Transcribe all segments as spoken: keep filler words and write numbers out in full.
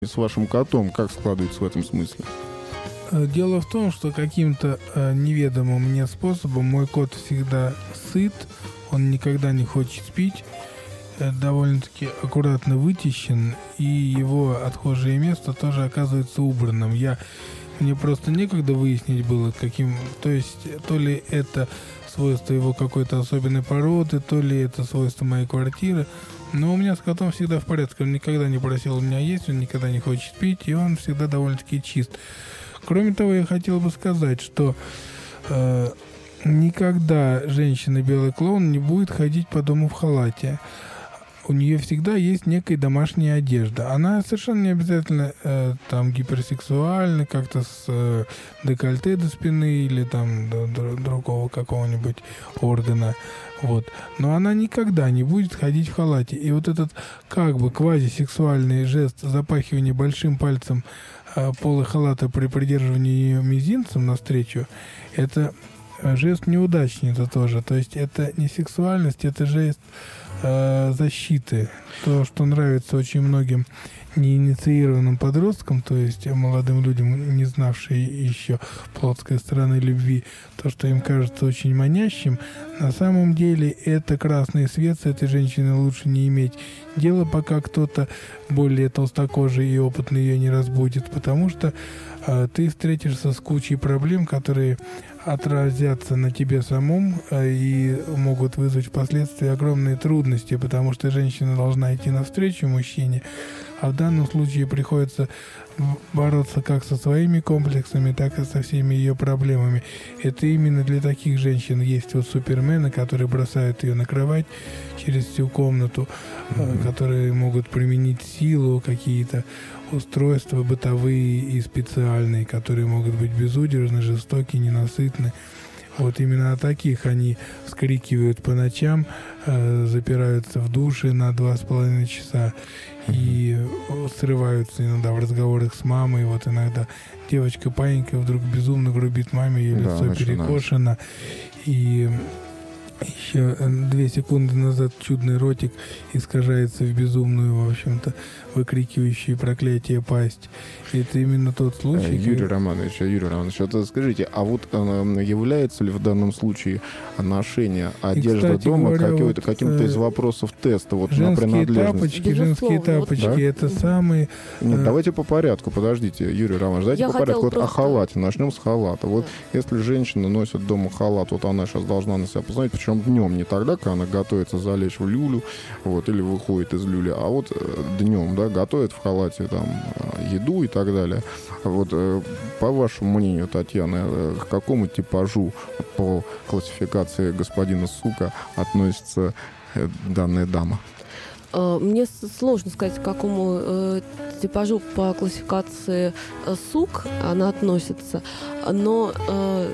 с вашим котом как складывается в этом смысле? Дело в том, что каким-то э, неведомым мне способом мой кот всегда сыт, он никогда не хочет спить, э, довольно-таки аккуратно вычищен, и его отхожее место тоже оказывается убранным. Я, мне просто некогда выяснить было, каким, то есть то ли это свойство его какой-то особенной породы, то ли это свойство моей квартиры. Но у меня с котом всегда в порядке. Он никогда не просил у меня есть, он никогда не хочет пить, и он всегда довольно-таки чист. Кроме того, я хотел бы сказать, что э, никогда женщина белый клоун не будет ходить по дому в халате. У нее всегда есть некая домашняя одежда. Она совершенно не обязательно э, там гиперсексуальна, как-то с э, декольте до спины или там до, до другого какого-нибудь органа. Вот. Но она никогда не будет ходить в халате. И вот этот как бы квазисексуальный жест запахивания большим пальцем э, полы халата при придерживании ее мизинцем навстречу, это жест неудачница тоже. То есть это не сексуальность, это жест э, защиты. То, что нравится очень многим неинициированным подросткам, то есть молодым людям, не знавшим еще плотской стороны любви, то, что им кажется очень манящим, на самом деле это красный свет, с этой женщиной лучше не иметь дела, пока кто-то более толстокожий и опытный ее не разбудит, потому что э, ты встретишься с кучей проблем, которые отразятся на тебе самом э, и могут вызвать впоследствии огромные трудности, потому что женщина должна идти навстречу мужчине, а в данном случае приходится бороться как со своими комплексами, так и со всеми ее проблемами. Это именно для таких женщин есть вот супермены, которые бросают ее на кровать через всю комнату, mm-hmm. которые могут применить силу, какие-то устройства бытовые и специальные, которые могут быть безудержны, жестоки, ненасытны. Вот именно о таких они вскрикивают по ночам, э, запираются в душе на два с половиной часа и срываются иногда в разговорах с мамой. Вот иногда девочка паинька вдруг безумно грубит маме, ее лицо да, перекошено. И еще две секунды назад чудный ротик искажается в безумную, в общем-то, выкрикивающую проклятие пасть. И это именно тот случай. Юрий когда... Романович, Юрий Романович, вот скажите, а вот является ли в данном случае ношение одежды и, кстати, дома говоря, вот, каким-то из вопросов теста вот, на принадлежность? Тапочки, женские тапочки, да? Это самые... Нет, давайте по порядку, подождите, Юрий Романович, давайте Я по порядку. Вот просто... о халате, начнем с халата. Вот да. Если женщина носит дома халат, вот она сейчас должна на себя посмотреть, причем днем, не тогда, когда она готовится залечь в люлю, вот, или выходит из люли, а вот днем, да, готовит в халате там еду и так далее. Вот по вашему мнению, Татьяна, к какому типажу по классификации господина Сука относится данная дама? Мне сложно сказать, к какому э, типажу по классификации э, Сук она относится, но э,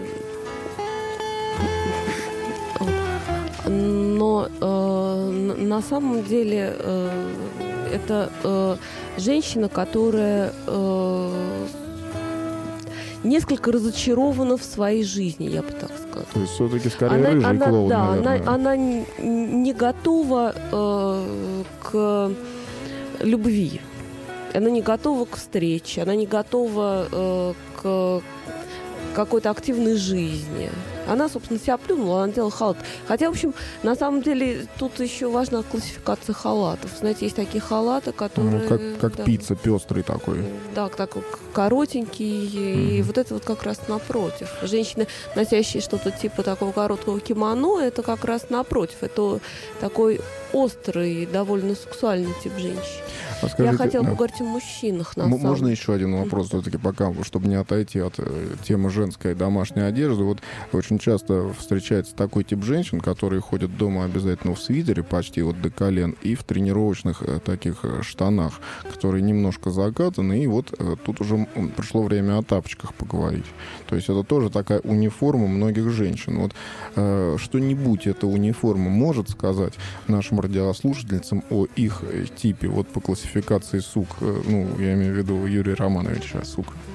но э, на самом деле э, это э, женщина, которая э, несколько разочарована в своей жизни, я бы так сказала. То есть все-таки скорее она, рыжий она, клоун, да, наверное. Она, она не готова э, к любви. Она не готова к встрече, она не готова э, к какой-то активной жизни. Она, собственно, себя плюнула, она делала халат. Хотя, в общем, на самом деле, тут еще важна классификация халатов. Знаете, есть такие халаты, которые... Ну, как как да, пицца, пестрый такой. Да, такой коротенький. Mm-hmm. И вот это вот как раз напротив. Женщины, носящие что-то типа такого короткого кимоно, это как раз напротив. Это такой острый, довольно сексуальный тип женщин. А скажите, я хотела поговорить о мужчинах. На м- можно самом... еще один вопрос, все-таки пока, чтобы не отойти от э, темы женской домашней одежды. Вот очень часто встречается такой тип женщин, которые ходят дома обязательно в свитере, почти вот до колен, и в тренировочных э, таких э, штанах, которые немножко закатаны. И вот э, тут уже пришло время о тапочках поговорить. То есть это тоже такая униформа многих женщин. Вот э, что-нибудь эта униформа может сказать нашим радиослушательницам о их типе, вот по классификации Сук, ну, я имею в виду Юрия Романовича Сук?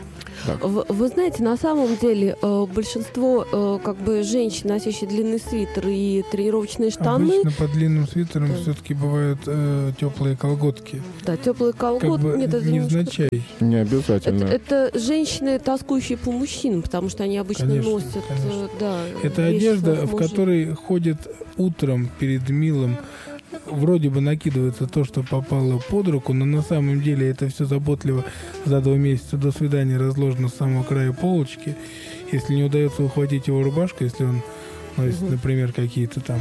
Вы, вы знаете, на самом деле э, большинство э, как бы женщин, носящие длинный свитер и тренировочные штаны... Обычно под длинным свитером да. все-таки бывают э, теплые колготки. Да, теплые колготки. Как бы Нет, это невзначай. Не обязательно. Это, это женщины, тоскующие по мужчинам, потому что они обычно конечно, носят... Конечно. Да, это одежда, в которой ходят утром перед милым. Вроде бы накидывается то, что попало под руку, но на самом деле это все заботливо за два месяца до свидания разложено с самого края полочки. Если не удается ухватить его рубашку, если он носит, угу. например, какие-то там...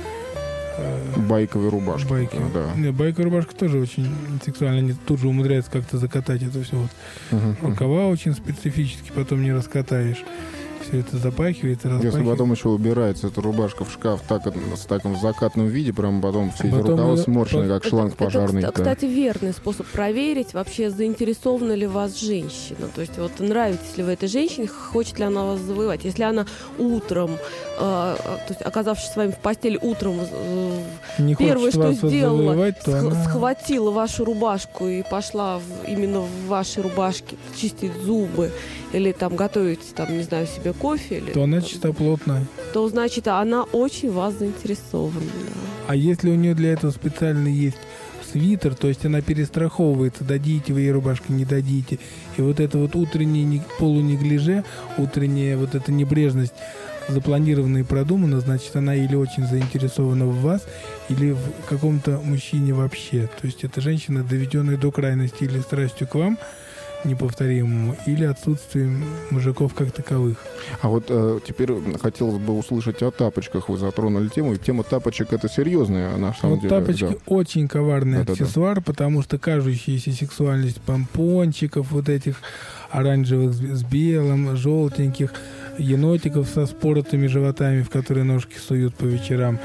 Э, байковые рубашки. Байки. Да. Нет, байковая рубашка тоже очень сексуально. Они тут же умудряются как-то закатать это все. Вот. Угу. Рукава очень специфически, потом не раскатаешь. Все это запахивается, распахивается. Если потом еще убирается эта рубашка в шкаф так, с таком закатном виде, прям потом все эти потом рукава это, сморщены, как это, шланг это, пожарный. Это, кстати, верный способ проверить, вообще заинтересована ли вас женщина. То есть вот нравитесь ли вы этой женщине, хочет ли она вас завоевать. Если она утром, э, то есть оказавшись с вами в постели утром, э, не первое, что сделала, завоевать, то сх- она... схватила вашу рубашку и пошла в, именно в вашей рубашке чистить зубы, или там готовить, там, не знаю, себе кофе, или, то она чистоплотная. То, значит, она очень вас заинтересована. Да. А если у нее для этого специально есть свитер, то есть она перестраховывается, дадите вы ей рубашку, не дадите. И вот это вот утреннее полунеглиже, утренняя вот эта небрежность запланирована и продумана, значит, она или очень заинтересована в вас, или в каком-то мужчине вообще. То есть это женщина, доведенная до крайности или страстью к вам, неповторимому, или отсутствием мужиков как таковых. А вот э, теперь хотелось бы услышать о тапочках. Вы затронули тему, и тема тапочек — это серьезная, на самом вот деле. Тапочки да. очень коварный да, аксессуар, да, да. потому что кажущаяся сексуальность помпончиков, вот этих оранжевых с белым, желтеньких, енотиков со споротыми животами, в которые ножки суют по вечерам.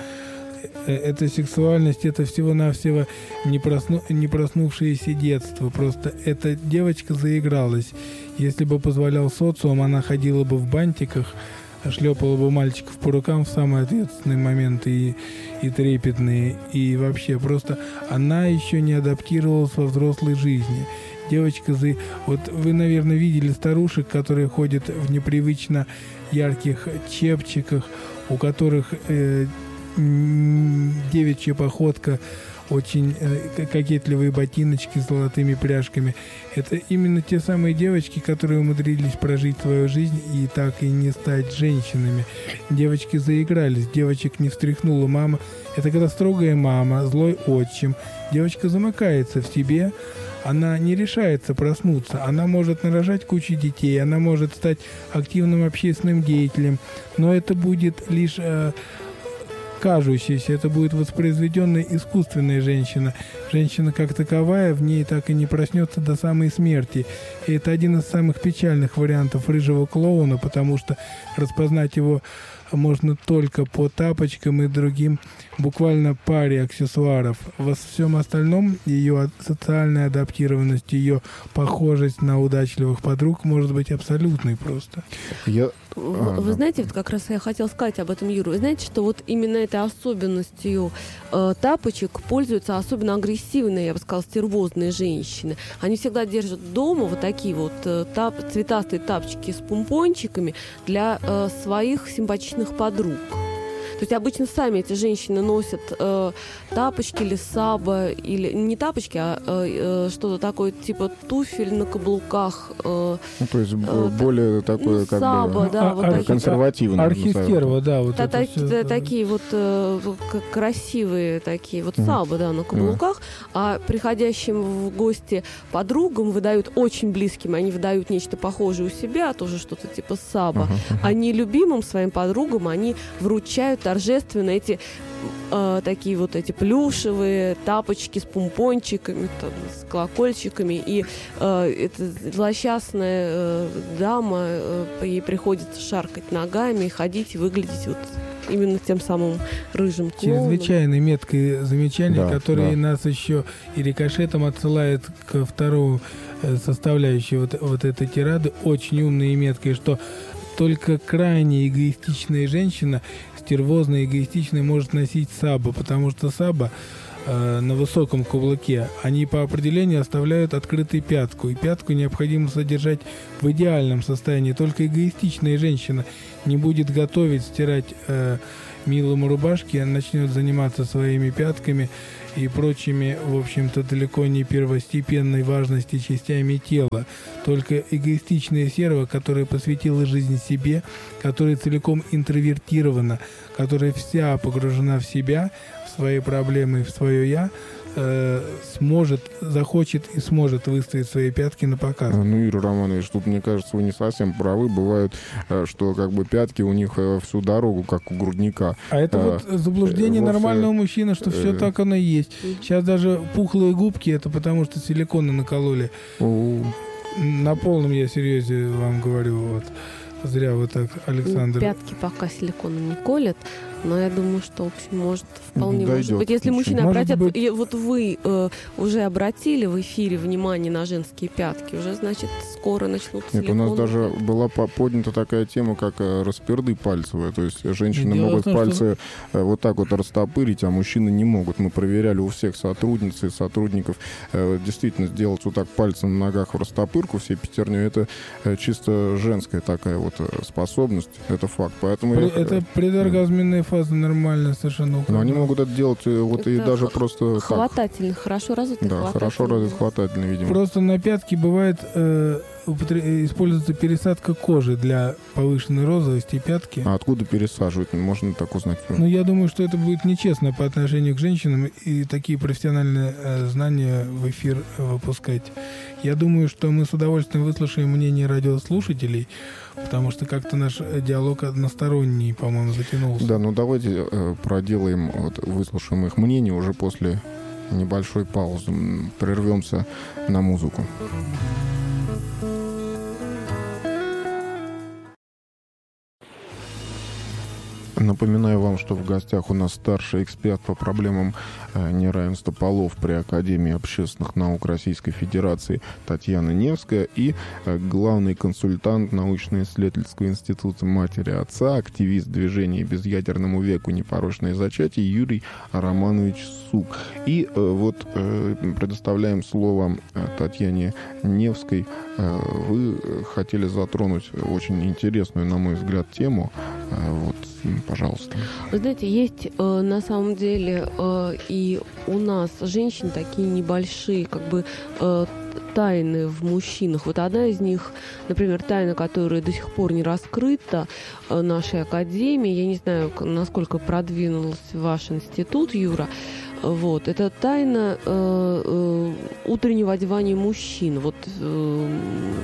Эта сексуальность, это всего-навсего не, просну, не проснувшееся детство. Просто эта девочка заигралась. Если бы позволял социум, она ходила бы в бантиках, шлепала бы мальчиков по рукам в самые ответственные моменты и, и трепетные. И вообще, просто она еще не адаптировалась во взрослой жизни. Девочка, за... вот вы, наверное, видели старушек, которые ходят в непривычно ярких чепчиках, у которых... Э, девичья походка, очень э, кокетливые ботиночки с золотыми пряжками. Это именно те самые девочки, которые умудрились прожить свою жизнь и так и не стать женщинами. Девочки заигрались, девочек не встряхнула мама. Это когда строгая мама, злой отчим. Девочка замыкается в себе, она не решается проснуться, она может нарожать кучу детей, она может стать активным общественным деятелем, но это будет лишь... Э, кажущаяся, это будет воспроизведенная искусственная женщина. Женщина как таковая в ней так и не проснется до самой смерти. И это один из самых печальных вариантов рыжего клоуна, потому что распознать его можно только по тапочкам и другим буквально паре аксессуаров. Во всем остальном ее социальная адаптированность, ее похожесть на удачливых подруг может быть абсолютной просто. Я... Вы, вы знаете, вот как раз я хотела сказать об этом, Юра. Вы знаете, что вот именно этой особенностью э, тапочек пользуются особенно агрессивные, я бы сказала, стервозные женщины. Они всегда держат дома вот такие вот э, тап, цветастые тапочки с помпончиками для э, своих симпатичных подруг. То есть обычно сами эти женщины носят э, тапочки или саба, или не тапочки, а э, э, что-то такое типа туфель на каблуках. Э, ну, то есть э, более такое, как саба, бы, да, а, вот архи- консервативное. Архистерва, да. Вот та- это та- все, та- да. такие вот э, красивые такие вот Мгм. сабы, да, на каблуках. А приходящим в гости подругам выдают очень близким, они выдают нечто похожее у себя, тоже что-то типа саба. Ага. А нелюбимым своим подругам они вручают торжественно эти э, такие вот эти плюшевые тапочки с помпончиками, там, с колокольчиками. И э, эта злосчастная э, дама, э, ей приходится шаркать ногами, ходить и выглядеть вот именно тем самым рыжим клоуном. Чрезвычайно меткое замечание, Да, которое да. нас еще и рикошетом отсылает к второму э, составляющей вот, вот этой тирады, очень умной и меткой, что только крайне эгоистичная женщина, стервозная, эгоистичная, может носить саба, потому что саба э, на высоком каблуке, они по определению оставляют открытой пятку. И пятку необходимо содержать в идеальном состоянии. Только эгоистичная женщина не будет готовить, стирать э, милому рубашки, начнет заниматься своими пятками и прочими, в общем-то, далеко не первостепенной важности частями тела. Только эгоистичная серва, которая посвятила жизнь себе, которая целиком интровертирована, которая вся погружена в себя, в свои проблемы, в свое «я», э, сможет, захочет и сможет выставить свои пятки на показ. Ну, Юрий Романович, тут, мне кажется, вы не совсем правы. Бывает, что как бы пятки у них всю дорогу, как у грудника. А это а, вот заблуждение вовсе... нормального мужчины, что все так оно и есть. Сейчас даже пухлые губки, это потому что силиконы накололи. О. На полном я серьезе вам говорю, вот. Зря вы так, Александр. Пятки пока силиконом не колят, но я думаю, что, в общем, может, вполне Дойдет. может быть. Если мужчины может обратят... быть... И вот вы э, уже обратили в эфире внимание на женские пятки, уже, значит, скоро начнут Нет, силикон. у нас даже была поднята такая тема, как расперды пальцевые. То есть женщины Дело могут том, пальцы что... вот так вот растопырить, а мужчины не могут. Мы проверяли у всех сотрудниц и сотрудников. Действительно, сделать вот так пальцем на ногах в растопырку, все пятерню, это чисто женская такая вот способность. Это факт. Поэтому При, я... Это предоргазменная фаза нормальная совершенно. Но они могут это делать вот и даже просто хватательно, так. Хорошо развитый да, хватательный. хорошо развит хватательный, видимо. Просто на пятки бывает э, используется пересадка кожи для повышенной розовости пятки. А откуда пересаживать? Можно так узнать? Ну, я думаю, что это будет нечестно по отношению к женщинам и такие профессиональные э, знания в эфир выпускать. Я думаю, что мы с удовольствием выслушаем мнение радиослушателей, потому что как-то наш диалог односторонний, по-моему, затянулся. Да, ну давайте э, проделаем, вот, выслушаем их мнение уже после небольшой паузы. Прервемся на музыку. Напоминаю вам, что в гостях у нас старший эксперт по проблемам э, неравенства полов при Академии общественных наук Российской Федерации Татьяна Невская и э, главный консультант научно-исследовательского института матери и отца, активист движения «Безъядерному веку. Непорочное зачатие» Юрий Романович Сук. И э, вот э, предоставляем слово э, Татьяне Невской. Э, вы хотели затронуть очень интересную, на мой взгляд, тему. Э, вот. Пожалуйста. Вы знаете, есть э, на самом деле э, и у нас женщин такие небольшие, как бы э, тайны в мужчинах. Вот одна из них, например, тайна, которая до сих пор не раскрыта э, нашей академии. Я не знаю, насколько продвинулся ваш институт, Юра. Вот, это тайна э, э, утреннего одевания мужчин. Вот э,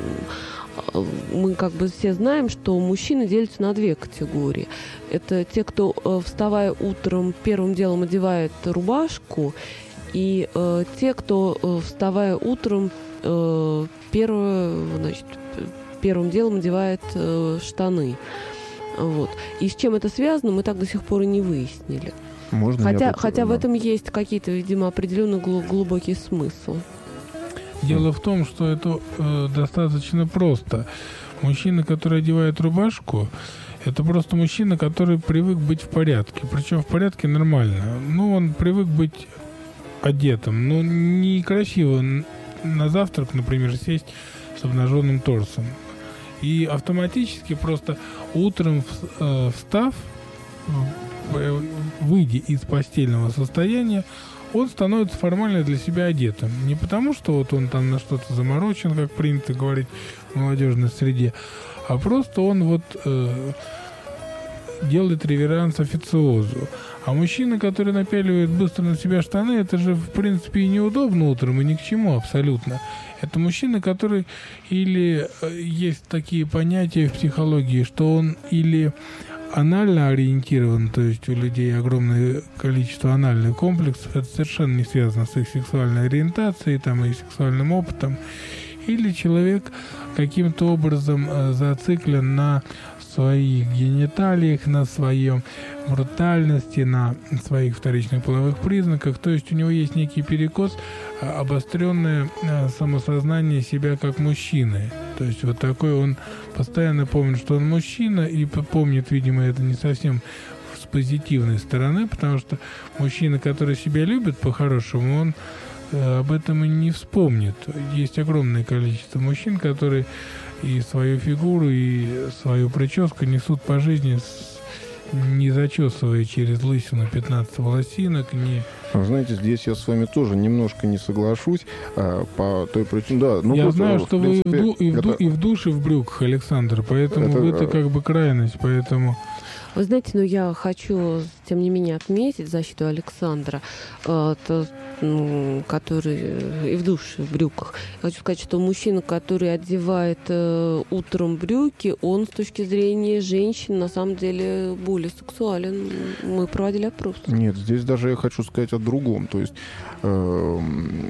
мы как бы все знаем, что мужчины делятся на две категории. Это те, кто, вставая утром, первым делом одевает рубашку, и э, те, кто, вставая утром, э, первое, значит, первым делом одевает э, штаны. Вот. И с чем это связано, мы так до сих пор и не выяснили. Можно хотя тут, хотя да. в этом есть какие-то, видимо, определенный глубокий смысл. Дело в том, что это э, достаточно просто. Мужчина, который одевает рубашку, это просто мужчина, который привык быть в порядке. Причем в порядке нормально. Ну, он привык быть одетым. Ну, некрасиво на завтрак, например, сесть с обнаженным торсом. И автоматически просто утром э, встав, э, выйдя из постельного состояния, он становится формально для себя одетым. Не потому, что вот он там на что-то заморочен, как принято говорить в молодежной среде, а просто он вот э, делает реверанс официозу. А мужчина, который напяливает быстро на себя штаны, это же, в принципе, и неудобно утром, и ни к чему абсолютно. Это мужчина, который или... Есть такие понятия в психологии, что он или анально ориентирован, то есть у людей огромное количество анальных комплексов, это совершенно не связано с их сексуальной ориентацией там, и сексуальным опытом, или человек каким-то образом э, зациклен на своих гениталиях, на своем брутальности, на своих вторичных половых признаках, то есть у него есть некий перекос, обостренное самосознание себя как мужчины. То есть вот такой он постоянно помнит, что он мужчина, и помнит, видимо, это не совсем позитивной стороны, потому что мужчина, который себя любит по-хорошему, он э, об этом и не вспомнит. Есть огромное количество мужчин, которые и свою фигуру, и свою прическу несут по жизни, с, не зачесывая через лысину пятнадцать волосинок, не... Знаете, здесь я с вами тоже немножко не соглашусь а, по той причине. Да, ну, я просто, знаю, что принципе, вы и в, ду- и, в ду- это... и в душе в брюках, Александр, поэтому это, это как бы крайность, поэтому... Вы знаете, ну я хочу, тем не менее, отметить защиту Александра, э, то, ну, который и в душе, в брюках. Я хочу сказать, что мужчина, который одевает э, утром брюки, он с точки зрения женщин на самом деле более сексуален. Мы проводили опрос. Нет, здесь даже я хочу сказать о другом. То есть э,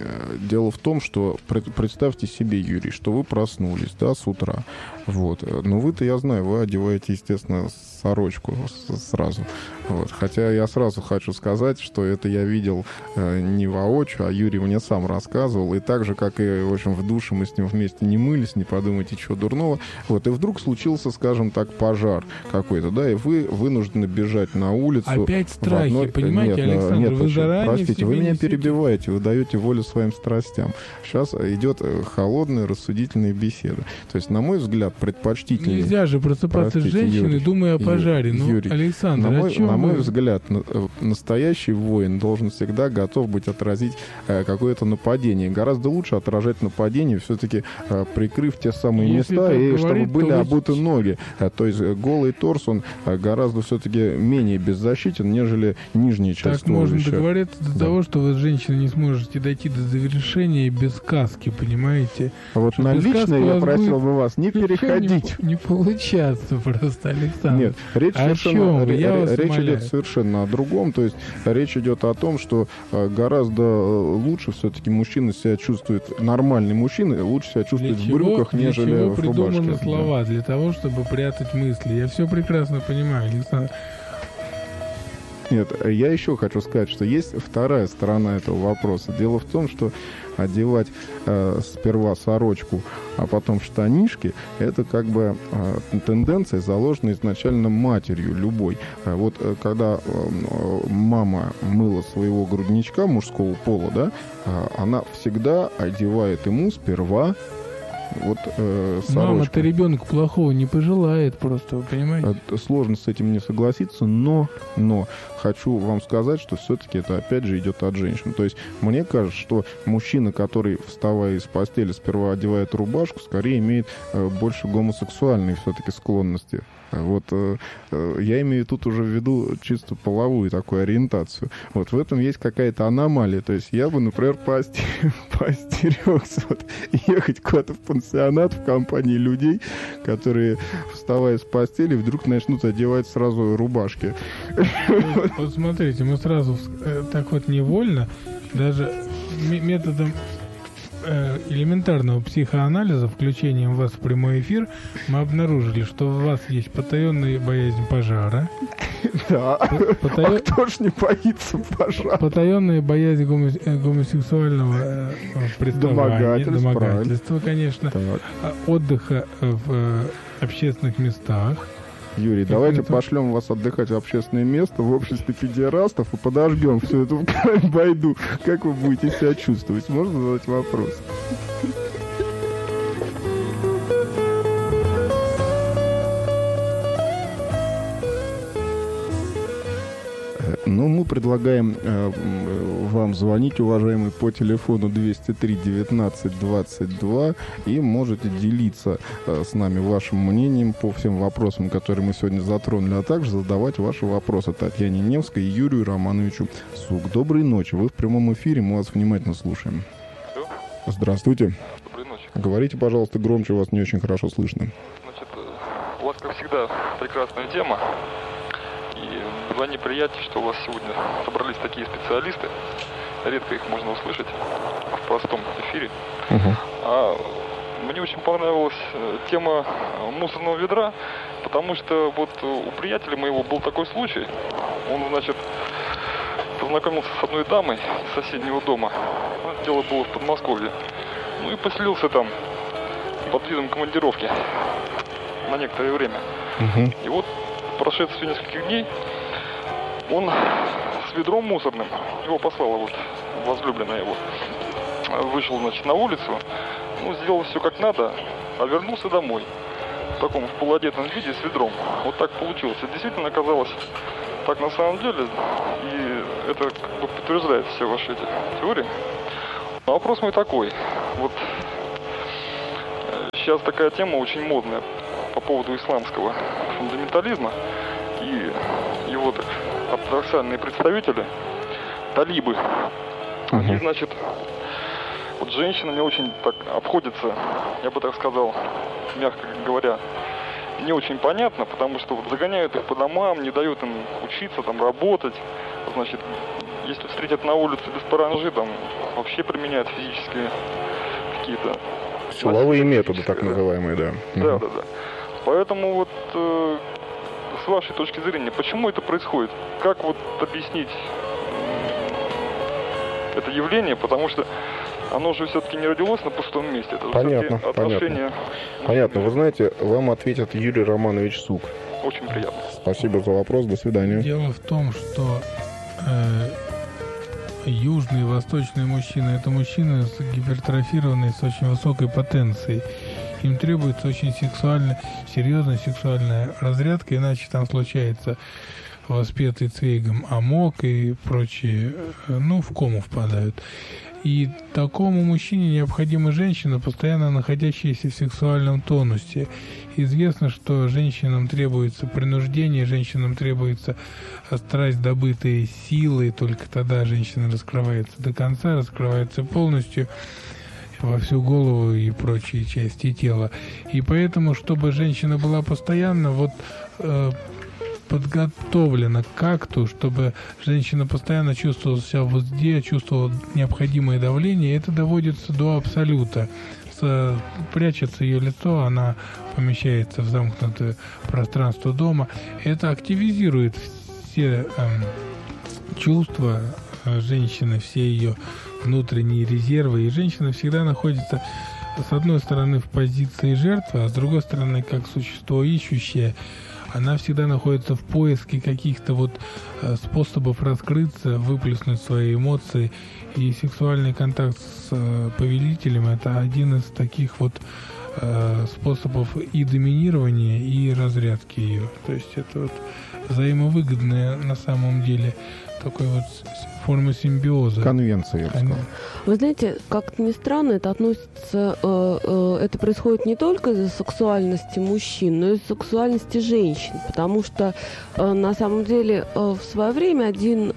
дело в том, что представьте себе, Юрий, что вы проснулись, да, с утра. Вот. Но вы-то, я знаю, вы одеваете, естественно, сорочку сразу. Вот. Хотя я сразу хочу сказать, что это я видел э, не воочию, а Юрий мне сам рассказывал. И так же, как и, в общем, в душе мы с ним вместе не мылись, не подумайте, чего дурного. Вот. И вдруг случился, скажем так, пожар какой-то, да, и вы вынуждены бежать на улицу. Опять страхи, одной... понимаете, нет, Александр, нет, вы заранее простите, вы меня несете. перебиваете, вы даете волю своим страстям. Сейчас идет холодная, рассудительная беседа. То есть, на мой взгляд, предпочтительнее... Нельзя же просыпаться с женщиной, Юрий, думая о пожаре. Юрий, ну, Юрий, Александр, на о мой, чем на мой вы? взгляд, настоящий воин должен всегда готов быть отразить э, какое-то нападение. Гораздо лучше отражать нападение, все-таки э, прикрыв те самые Если места, и говорить, чтобы были вы... обуты ноги. Э, то есть голый торс, он э, гораздо все-таки менее беззащитен, нежели нижняя часть. Так можно туловища. договориться до Да. того, что вы с женщиной не сможете дойти до завершения без сказки, понимаете? А вот Что на без личное сказки у я вас просил будет бы вас не ничего переходить. Не, не получаться просто, Александр. Нет, речь, О совершенно, чем вы? Я ре- вас речь умоляю. идет совершенно о другом. То есть речь идет о том, что э, гораздо лучше все-таки мужчина себя чувствует, нормальный мужчина лучше себя чувствует Для в чего, брюках, для нежели чего в придуманы рубашке. слова? Для того, чтобы прятать мысли. Я все прекрасно понимаю, Александр. Нет, я еще хочу сказать, что есть вторая сторона этого вопроса. Дело в том, что одевать э, сперва сорочку, а потом штанишки, это как бы э, тенденция, заложенная изначально матерью любой. Э, вот э, когда э, мама мыла своего грудничка мужского пола, да, э, она всегда одевает ему сперва вот э, сорочку. Мама-то ребенку плохого не пожелает просто, вы понимаете? Сложно с этим не согласиться, но, но хочу вам сказать, что все-таки это опять же идет от женщин. То есть мне кажется, что мужчина, который, вставая из постели, сперва одевает рубашку, скорее имеет э, больше гомосексуальные все-таки склонности. Вот э, э, я имею тут уже в виду чисто половую такую ориентацию. Вот в этом есть какая-то аномалия. То есть я бы, например, поосте... поостерегся вот, ехать куда-то в пансионат в компании людей, которые, вставая с постели, вдруг начнут одевать сразу рубашки. Вот, вот смотрите, мы сразу э, так вот невольно, даже м- методом э, элементарного психоанализа, включением вас в прямой эфир, мы обнаружили, что у вас есть потаенная боязнь пожара. Да, Потаё... а кто ж не боится пожара? Потаенная боязнь гомо... гомосексуального э, приставания, Домогательств, домогательства, конечно, Так. отдыха в э, общественных местах. Юрий, Как давайте это? пошлем вас отдыхать в общественное место в обществе педерастов и подожгем всю эту байду. Как вы будете себя чувствовать? Можно задать вопрос? Ну, мы предлагаем э, вам звонить, уважаемый, по телефону двести три девятнадцать двадцать два, и можете делиться э, с нами вашим мнением по всем вопросам, которые мы сегодня затронули, а также задавать ваши вопросы Татьяне Невской и Юрию Романовичу Сук. Доброй ночи, вы в прямом эфире, мы вас внимательно слушаем. Алло. Здравствуйте. Доброй ночи. Говорите, пожалуйста, громче, вас не очень хорошо слышно. Значит, у вас, как всегда, прекрасная тема. И вдвойне приятнее, что у вас сегодня собрались такие специалисты. Редко их можно услышать в простом эфире. Угу. А мне очень понравилась тема мусорного ведра, потому что вот у приятеля моего был такой случай. Он, значит, познакомился с одной дамой из соседнего дома. Дело было в Подмосковье. Ну и поселился там под видом командировки на некоторое время. Угу. И вот, прошедшие нескольких дней, Он с ведром мусорным, его послала вот возлюбленная его, вышел, значит, на улицу, ну, сделал все как надо, а вернулся домой в таком в полуодетом виде с ведром. Вот так получилось. И действительно оказалось так на самом деле, и это как бы подтверждает все ваши эти теории. Но вопрос мой такой. Вот сейчас такая тема очень модная по поводу исламского фундаментализма и его так ортодоксальные представители, талибы. Uh-huh. Они, значит, вот женщинами очень так обходятся, я бы так сказал, мягко говоря, не очень понятно, потому что вот загоняют их по домам, не дают им учиться, там, работать. Значит, если встретят на улице без паранжи, там, вообще применяют физические какие-то... Силовые методы, так называемые, да. Да, угу. да, да. Поэтому вот э, с вашей точки зрения, почему это происходит? Как вот объяснить э, это явление? Потому что оно же все-таки не родилось на пустом месте. Это понятно, отношение... понятно. Понятно. Вы знаете, вам ответит Юрий Романович Сук. Очень приятно. Спасибо за вопрос. До свидания. Дело в том, что э, южные и восточные мужчины — это мужчины с гипертрофированной, с очень высокой потенцией. Им требуется очень сексуально, серьезная сексуальная разрядка, иначе там случается воспетый Цвейгом амок и прочие, ну, в кому впадают. И такому мужчине необходима женщина, постоянно находящаяся в сексуальном тонусе. Известно, что женщинам требуется принуждение, женщинам требуется страсть, добытая силой, только тогда женщина раскрывается до конца, раскрывается полностью во всю голову и прочие части тела. И поэтому, чтобы женщина была постоянно вот э, подготовлена к акту, чтобы женщина постоянно чувствовала себя в узде, чувствовала необходимое давление, это доводится до абсолюта. С, прячется ее лицо, она помещается в замкнутое пространство дома. Это активизирует все э, чувства женщины, все ее внутренние резервы, и женщина всегда находится с одной стороны в позиции жертвы, а с другой стороны как существо ищущее. Она всегда находится в поиске каких-то вот способов раскрыться, выплеснуть свои эмоции, и сексуальный контакт с повелителем — это один из таких вот способов и доминирования, и разрядки ее. То есть это вот взаимовыгодная на самом деле такой вот форма симбиоза. Конвенция, я бы сказал. Вы знаете, как ни странно, это относится, э, э, это происходит не только из-за сексуальности мужчин, но и из-за сексуальности женщин, потому что э, на самом деле э, в свое время один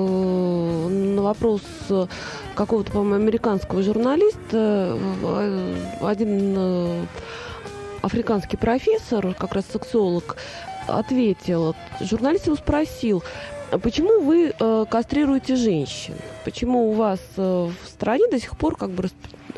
э, на вопрос какого-то, по-моему, американского журналиста, э, один э, африканский профессор, как раз сексолог, ответил, журналист его спросил: почему вы э, кастрируете женщин? Почему у вас э, в стране до сих пор как бы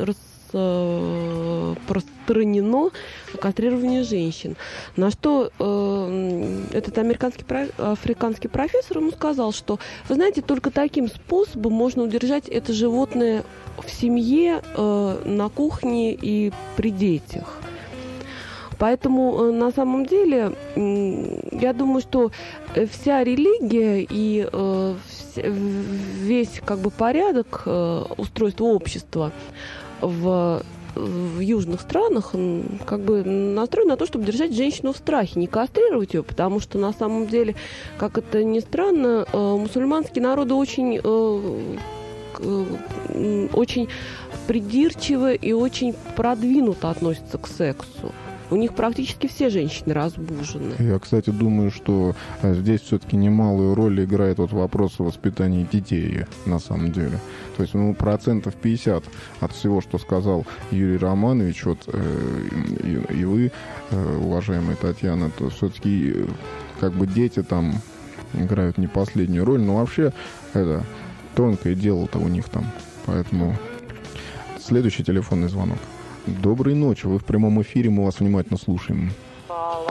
распространено кастрирование женщин? На что э, этот американский африканский профессор ему сказал, что, вы знаете, только таким способом можно удержать это животное в семье, э, на кухне и при детях. Поэтому на самом деле я думаю, что вся религия и э, весь как бы порядок э, устройства общества в, в южных странах как бы настроен на то, чтобы держать женщину в страхе, не кастрировать ее, потому что на самом деле, как это ни странно, э, мусульманские народы очень, э, э, очень придирчиво и очень продвинуто относятся к сексу. У них практически все женщины разбужены. Я, кстати, думаю, что здесь все-таки немалую роль играет вот вопрос воспитания детей, на самом деле. То есть, ну, процентов пятьдесят от всего, что сказал Юрий Романович, вот, э, и, и вы, э, уважаемая Татьяна, то все-таки как бы дети там играют не последнюю роль, но вообще это тонкое дело-то у них там. Поэтому следующий телефонный звонок. Доброй ночи, вы в прямом эфире, мы вас внимательно слушаем.